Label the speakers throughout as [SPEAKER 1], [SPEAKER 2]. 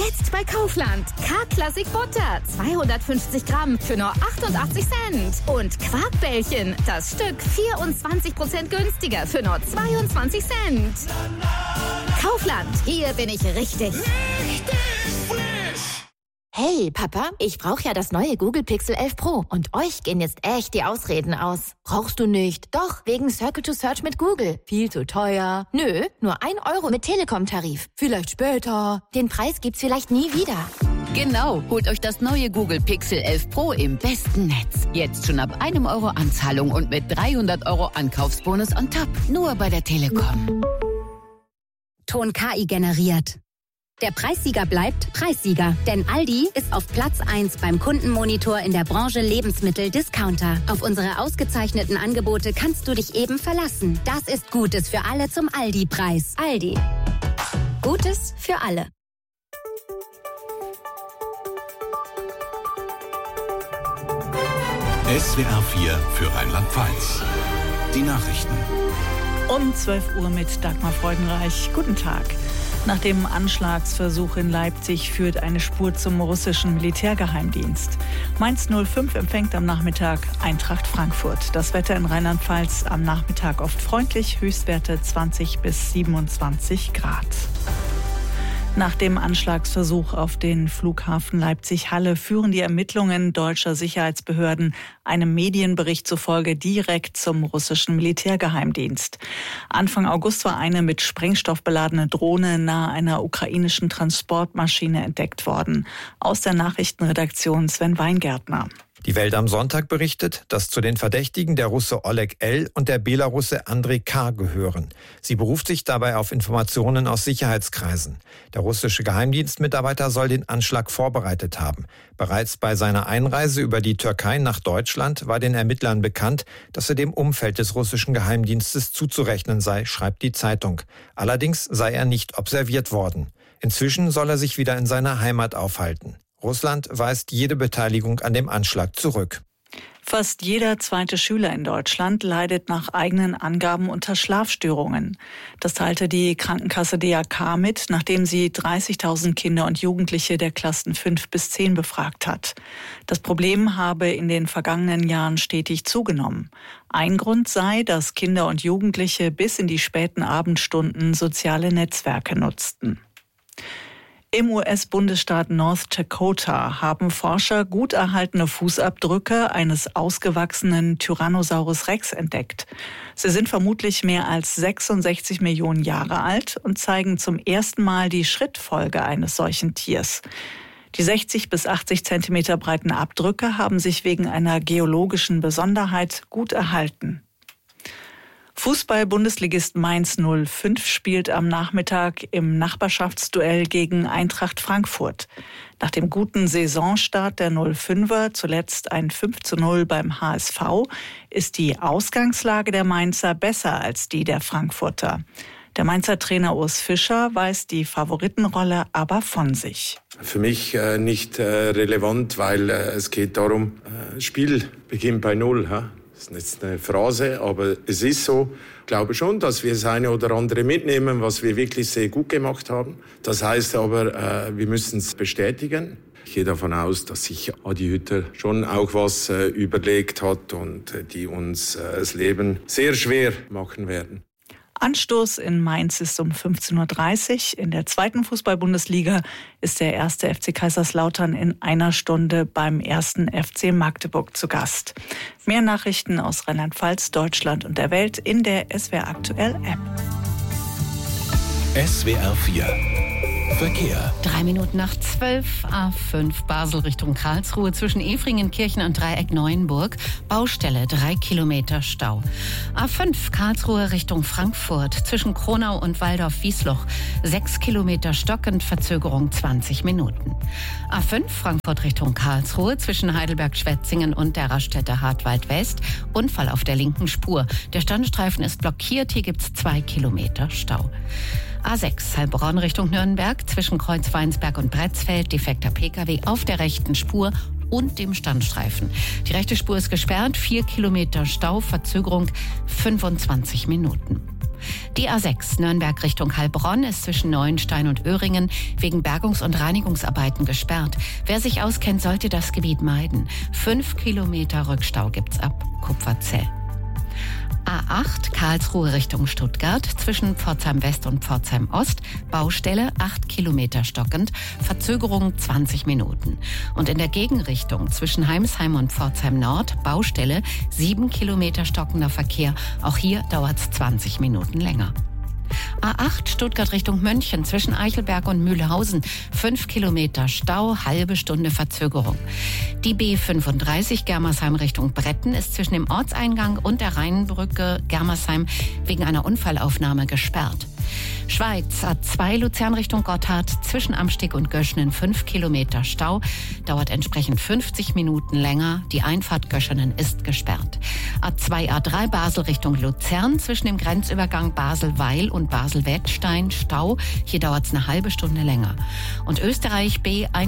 [SPEAKER 1] Jetzt bei Kaufland. K-Klassik Butter, 250 Gramm für nur 88 Cent. Und Quarkbällchen, das Stück 24% günstiger für nur 22 Cent. Kaufland, hier bin ich richtig.
[SPEAKER 2] Hey, Papa, ich brauche ja das neue Google Pixel 11 Pro. Und euch gehen jetzt echt die Ausreden aus. Brauchst du nicht? Doch, wegen Circle to Search mit Google. Viel zu teuer. Nö, nur 1 Euro mit Telekom-Tarif. Vielleicht später. Den Preis gibt's vielleicht nie wieder.
[SPEAKER 3] Genau, holt euch das neue Google Pixel 11 Pro im besten Netz. Jetzt schon ab 1 Euro Anzahlung und mit 300 Euro Ankaufsbonus on top. Nur bei der Telekom.
[SPEAKER 4] Ton KI generiert. Der Preissieger bleibt Preissieger, denn Aldi ist auf Platz 1 beim Kundenmonitor in der Branche Lebensmittel-Discounter. Auf unsere ausgezeichneten Angebote kannst du dich eben verlassen. Das ist Gutes für alle zum Aldi-Preis. Aldi. Gutes für alle.
[SPEAKER 5] SWR 4 für Rheinland-Pfalz. Die Nachrichten.
[SPEAKER 6] Um 12 Uhr mit Dagmar Freudenreich. Guten Tag. Nach dem Anschlagsversuch in Leipzig führt eine Spur zum russischen Militärgeheimdienst. Mainz 05 empfängt am Nachmittag Eintracht Frankfurt. Das Wetter in Rheinland-Pfalz am Nachmittag oft freundlich, Höchstwerte 20 bis 27 Grad. Nach dem Anschlagsversuch auf den Flughafen Leipzig-Halle führen die Ermittlungen deutscher Sicherheitsbehörden einem Medienbericht zufolge direkt zum russischen Militärgeheimdienst. Anfang August war eine mit Sprengstoff beladene Drohne nahe einer ukrainischen Transportmaschine entdeckt worden. Aus der Nachrichtenredaktion Sven Weingärtner.
[SPEAKER 7] Die Welt am Sonntag berichtet, dass zu den Verdächtigen der Russe Oleg L. und der Belarusse Andrei K. gehören. Sie beruft sich dabei auf Informationen aus Sicherheitskreisen. Der russische Geheimdienstmitarbeiter soll den Anschlag vorbereitet haben. Bereits bei seiner Einreise über die Türkei nach Deutschland war den Ermittlern bekannt, dass er dem Umfeld des russischen Geheimdienstes zuzurechnen sei, schreibt die Zeitung. Allerdings sei er nicht observiert worden. Inzwischen soll er sich wieder in seiner Heimat aufhalten. Russland weist jede Beteiligung an dem Anschlag zurück.
[SPEAKER 6] Fast jeder zweite Schüler in Deutschland leidet nach eigenen Angaben unter Schlafstörungen. Das teilte die Krankenkasse DAK mit, nachdem sie 30.000 Kinder und Jugendliche der Klassen 5 bis 10 befragt hat. Das Problem habe in den vergangenen Jahren stetig zugenommen. Ein Grund sei, dass Kinder und Jugendliche bis in die späten Abendstunden soziale Netzwerke nutzten. Im US-Bundesstaat North Dakota haben Forscher gut erhaltene Fußabdrücke eines ausgewachsenen Tyrannosaurus Rex entdeckt. Sie sind vermutlich mehr als 66 Millionen Jahre alt und zeigen zum ersten Mal die Schrittfolge eines solchen Tiers. Die 60 bis 80 Zentimeter breiten Abdrücke haben sich wegen einer geologischen Besonderheit gut erhalten. Fußball-Bundesligist Mainz 05 spielt am Nachmittag im Nachbarschaftsduell gegen Eintracht Frankfurt. Nach dem guten Saisonstart der 05er, zuletzt ein 5:0 beim HSV, ist die Ausgangslage der Mainzer besser als die der Frankfurter. Der Mainzer Trainer Urs Fischer weist die Favoritenrolle aber von sich.
[SPEAKER 8] Für mich nicht relevant, weil es geht darum, das Spiel beginnt bei 0. Das ist jetzt eine Phrase, aber es ist so. Ich glaube schon, dass wir das eine oder andere mitnehmen, was wir wirklich sehr gut gemacht haben. Das heißt aber, wir müssen es bestätigen. Ich gehe davon aus, dass sich Adi Hütter schon auch was überlegt hat und die uns das Leben sehr schwer machen werden.
[SPEAKER 6] Anstoß in Mainz ist um 15.30 Uhr. In der zweiten Fußball-Bundesliga ist der 1. FC Kaiserslautern in einer Stunde beim 1. FC Magdeburg zu Gast. Mehr Nachrichten aus Rheinland-Pfalz, Deutschland und der Welt in der SWR Aktuell App.
[SPEAKER 5] SWR 4 Verkehr.
[SPEAKER 3] 3 Minuten nach 12, A5 Basel Richtung Karlsruhe zwischen Efringenkirchen und Dreieck Neuenburg. Baustelle, 3 Kilometer Stau. A5 Karlsruhe Richtung Frankfurt zwischen Kronau und Waldorf-Wiesloch. 6 Kilometer stockend, Verzögerung 20 Minuten. A5 Frankfurt Richtung Karlsruhe zwischen Heidelberg-Schwetzingen und der Raststätte Hartwald West. Unfall auf der linken Spur. Der Standstreifen ist blockiert, hier gibt's 2 Kilometer Stau. A6 Heilbronn Richtung Nürnberg zwischen Kreuzweinsberg und Bretzfeld, defekter Pkw auf der rechten Spur und dem Standstreifen. Die rechte Spur ist gesperrt, 4 Kilometer Stau, Verzögerung 25 Minuten. Die A6 Nürnberg Richtung Heilbronn ist zwischen Neuenstein und Öhringen wegen Bergungs- und Reinigungsarbeiten gesperrt. Wer sich auskennt, sollte das Gebiet meiden. 5 Kilometer Rückstau gibt's ab Kupferzell. A8 Karlsruhe Richtung Stuttgart zwischen Pforzheim West und Pforzheim Ost, Baustelle 8 Kilometer stockend, Verzögerung 20 Minuten. Und in der Gegenrichtung zwischen Heimsheim und Pforzheim Nord, Baustelle 7 Kilometer stockender Verkehr, auch hier dauert es 20 Minuten länger. A8 Stuttgart Richtung München zwischen Eichelberg und Mühlhausen 5 Kilometer Stau, halbe Stunde Verzögerung. Die B35 Germersheim Richtung Bretten ist zwischen dem Ortseingang und der Rheinbrücke Germersheim wegen einer Unfallaufnahme gesperrt. Schweiz A2 Luzern Richtung Gotthard zwischen Amsteg und Göschenen 5 Kilometer Stau, dauert entsprechend 50 Minuten länger. Die Einfahrt Göschenen ist gesperrt. A2 A3 Basel Richtung Luzern zwischen dem Grenzübergang Basel-Weil und Basel-Wettstein Stau. Hier dauert es eine halbe Stunde länger. Und Österreich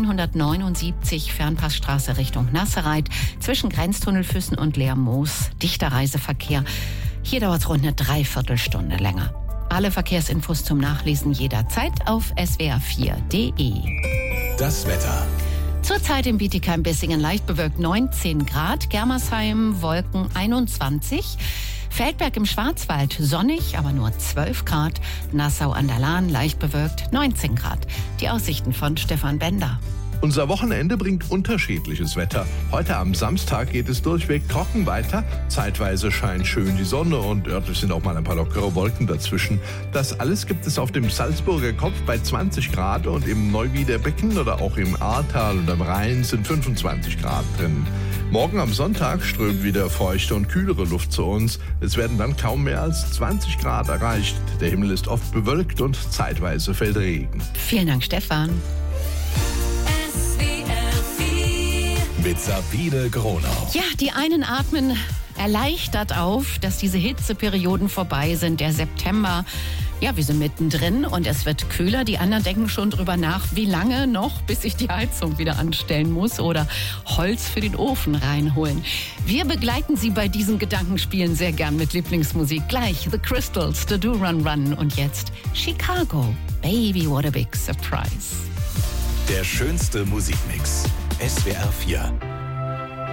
[SPEAKER 3] B179 Fernpassstraße Richtung Nassereit zwischen Grenztunnelfüssen und Leermoos. Dichter Reiseverkehr. Hier dauert es rund eine Dreiviertelstunde länger. Alle Verkehrsinfos zum Nachlesen jederzeit auf swr4.de.
[SPEAKER 5] Das Wetter.
[SPEAKER 3] Zurzeit im Bietigheim-Bissingen leicht bewölkt 19 Grad, Germersheim Wolken 21, Feldberg im Schwarzwald sonnig, aber nur 12 Grad, Nassau an der Lahn leicht bewölkt 19 Grad. Die Aussichten von Stefan Bender.
[SPEAKER 9] Unser Wochenende bringt unterschiedliches Wetter. Heute am Samstag geht es durchweg trocken weiter. Zeitweise scheint schön die Sonne und örtlich sind auch mal ein paar lockere Wolken dazwischen. Das alles gibt es auf dem Salzburger Kopf bei 20 Grad und im Neuwieder Becken oder auch im Ahrtal und am Rhein sind 25 Grad drin. Morgen am Sonntag strömt wieder feuchte und kühlere Luft zu uns. Es werden dann kaum mehr als 20 Grad erreicht. Der Himmel ist oft bewölkt und zeitweise fällt Regen.
[SPEAKER 3] Vielen Dank, Stefan.
[SPEAKER 5] Mit Sabine Gronau.
[SPEAKER 3] Ja, die einen atmen erleichtert auf, dass diese Hitzeperioden vorbei sind. Der September, ja, wir sind mittendrin und es wird kühler. Die anderen denken schon drüber nach, wie lange noch, bis ich die Heizung wieder anstellen muss oder Holz für den Ofen reinholen. Wir begleiten Sie bei diesen Gedankenspielen sehr gern mit Lieblingsmusik. Gleich The Crystals, The Do Run Run und jetzt Chicago. Baby, what a big surprise.
[SPEAKER 5] Der schönste Musikmix. SWR 4.